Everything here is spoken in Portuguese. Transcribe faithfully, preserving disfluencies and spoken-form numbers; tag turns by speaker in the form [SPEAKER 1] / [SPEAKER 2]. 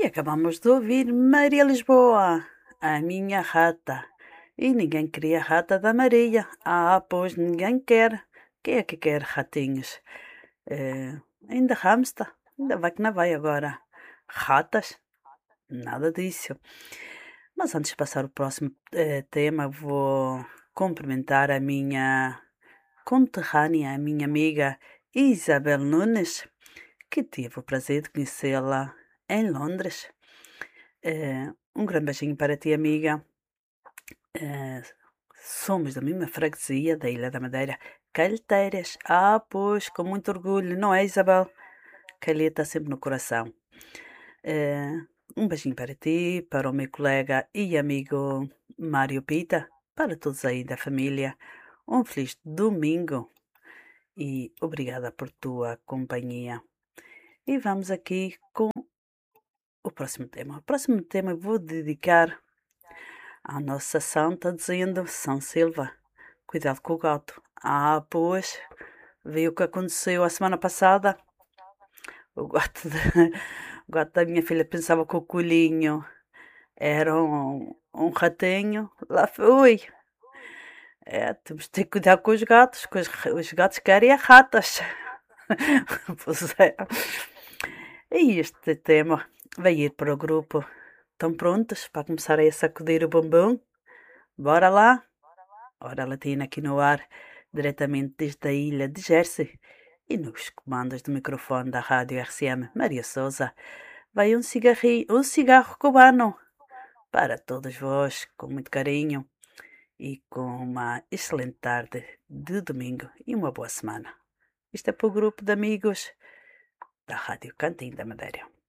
[SPEAKER 1] E acabamos de ouvir Maria Lisboa, a minha rata. E ninguém queria a rata da Maria. Ah, pois ninguém quer. Quem é que quer ratinhos? Eh, ainda hamster? Ainda vai que não vai agora. Ratas? Nada disso. Mas antes de passar o próximo eh, tema, vou cumprimentar a minha conterrânea, a minha amiga Isabel Nunes, que tive o prazer de conhecê-la em Londres. Eh, um grande beijinho para ti, amiga. Eh, somos da mesma freguesia da Ilha da Madeira, Calheteiras. Ah, pois, com muito orgulho, não é, Isabel? Calheta sempre no coração. Eh, um beijinho para ti, para o meu colega e amigo Mário Pita, para todos aí da família. Um feliz domingo e obrigada por tua companhia. E vamos aqui com o próximo tema. O próximo tema eu vou dedicar à nossa santa, dizendo: São Silva, cuidado com o gato. Ah, pois, viu o que aconteceu a semana passada? O gato da, o gato da minha filha pensava que o coelhinho era um, um ratinho. Lá foi. É, temos de ter cuidado com os gatos, que os, os gatos querem é ratas. Pois é. E este tema vai ir para o grupo. Estão prontos para começar a sacudir o bumbum? Bora lá? Hora Latina aqui no ar, diretamente desde a ilha de Jersey. E nos comandos do microfone da Rádio R C M, Maria Souza, vai um cigarrinho, um cigarro cubano para todos vós, com muito carinho e com uma excelente tarde de domingo e uma boa semana. Isto é para o grupo de amigos da Rádio Cantinho da Madeira.